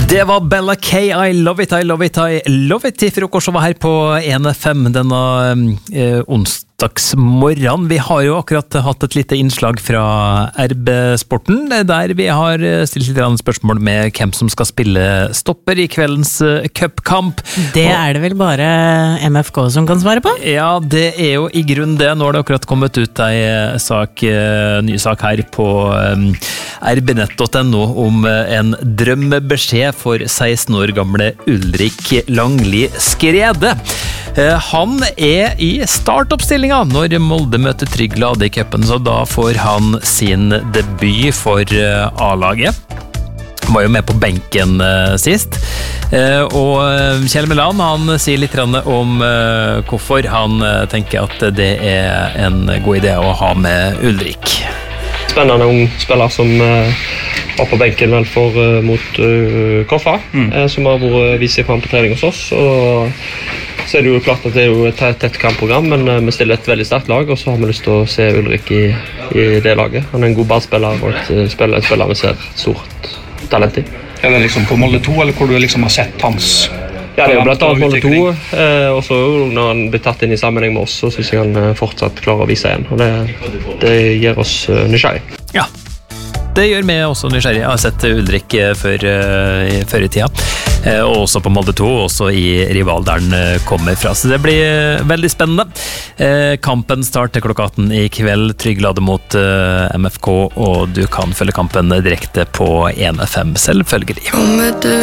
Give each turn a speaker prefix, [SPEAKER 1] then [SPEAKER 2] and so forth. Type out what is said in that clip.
[SPEAKER 1] Det var Bella K, I love it, I love it, I love it. Frokost var her på 1FM denne onsdagsmorgen. Vi har jo akkurat hatt et lite innslag fra RB-sporten, der vi har stilt litt spørsmål med hvem som skal spille stopper i kveldens cupkamp.
[SPEAKER 2] Det er det vel bare MFK som kan svare på?
[SPEAKER 1] Ja, det er jo i grunn det. Nå har det akkurat kommet ut en ny sak her på rbnett.no om en drømmebeskjed for 16 år gamle Ulrik Langli Skrede. Han er i startoppstillinga når Molde møter Trygg Lade i cupen, så da får han sin debut for A-laget. Han var jo med på benken sist. Og Kjell Meland, han sier litt om hvorfor han tenker at det er en god idé å ha med Ulrik.
[SPEAKER 3] Spennende ung spiller som var på benken vel mot Koffa, som har vært vist seg frem på trening hos oss. Og så er det jo klart at det er jo et tett kampprogram, men vi stiller et veldig sterkt lag, og så har vi lyst til å se Ulrik i det laget. Han er en god ballspiller og en spiller vi ser stort talent i.
[SPEAKER 4] Er det liksom på Molde 2, eller hvor du liksom har sett hans...
[SPEAKER 3] Ja, det er jo blant annet Molde 2, og så når han blir tatt inn i sammenheng med oss, så synes jeg han fortsatt klarer å vise igjen, og det gjør oss nysgjerrig.
[SPEAKER 1] Ja, det gjør meg også nysgjerrig. Jeg har sett Ulrik før i tida, og også på Molde 2, også i rival der han kommer fra, så det blir veldig spennende. Kampen starter klokka 18 i kveld, Trygg Lade mot MFK, og du kan følge kampen direkte på 1FM, selvfølgelig.